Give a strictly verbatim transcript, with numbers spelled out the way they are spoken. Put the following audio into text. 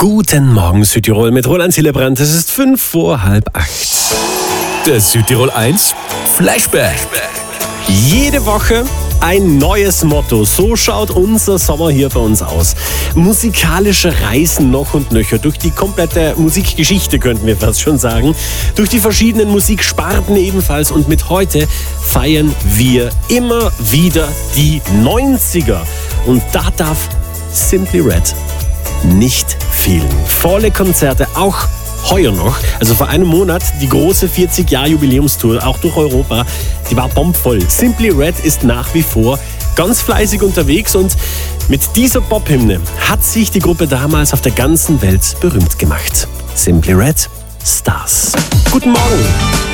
Guten Morgen Südtirol mit Roland Hillebrand. Es ist fünf vor halb acht. Der Südtirol eins Flashback. Jede Woche ein neues Motto. So schaut unser Sommer hier bei uns aus. Musikalische Reisen noch und nöcher durch die komplette Musikgeschichte, könnten wir fast schon sagen. Durch die verschiedenen Musiksparten ebenfalls. Und mit heute feiern wir immer wieder die neunziger. Und da darf Simply Red nicht fehlen. Volle Konzerte, auch heuer noch. Also vor einem Monat die große vierzig-Jahr-Jubiläumstour, auch durch Europa. Die war bombvoll. Simply Red ist nach wie vor ganz fleißig unterwegs und mit dieser Pop-Hymne hat sich die Gruppe damals auf der ganzen Welt berühmt gemacht. Simply Red, Stars. Guten Morgen.